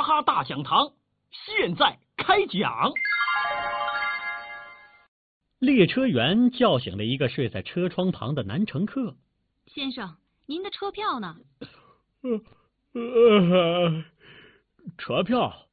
哈大讲堂现在开讲。列车员叫醒了一个睡在车窗旁的男乘客。 先生，您的车票呢？ 车票